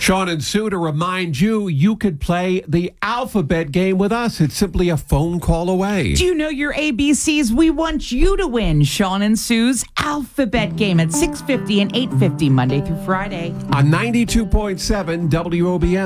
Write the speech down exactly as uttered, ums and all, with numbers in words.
Sean and Sue, to remind you, you could play the alphabet game with us. It's simply a phone call away. Do you know your A B Cs? We want you to win Sean and Sue's alphabet game at six fifty and eight fifty Monday through Friday. On ninety-two point seven W O B M.